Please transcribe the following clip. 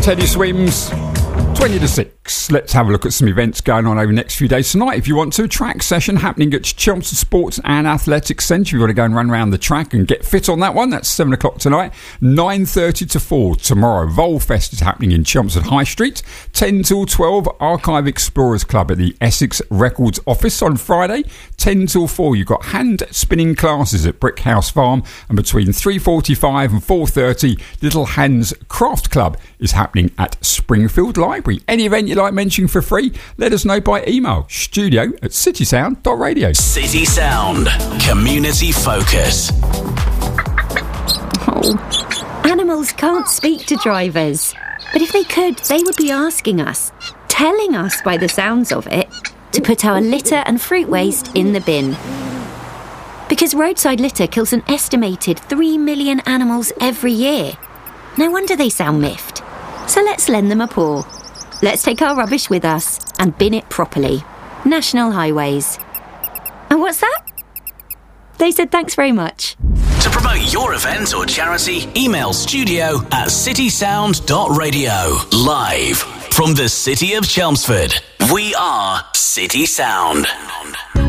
Teddy Swims, 20 to 6. Let's have a look at some events going on over the next few days tonight. If you want to, a track session happening at Chelmsford Sports and Athletics Centre. You've got to go and run around the track and get fit on that one. That's 7 o'clock tonight. 9:30 to 4 tomorrow. Volfest is happening in Chelmsford High Street. 10 till 12, Archive Explorers Club at the Essex Records Office on Friday. 10 till 4, you've got hand spinning classes at Brick House Farm. And between 3:45 and 4:30, Little Hands Craft Club is happening at Springfield Library. Any event you like mentioning for free, let us know by email, studio@citysound.radio. City Sound, community focus. Oh, animals can't speak to drivers. But if they could, they would be asking us, telling us by the sounds of it, to put our litter and fruit waste in the bin. Because roadside litter kills an estimated 3 million animals every year. No wonder they sound miffed. So let's lend them a paw. Let's take our rubbish with us and bin it properly. National Highways. And what's that? They said thanks very much. To promote your event or charity, email studio@citysound.radio. Live from the city of Chelmsford, we are City Sound.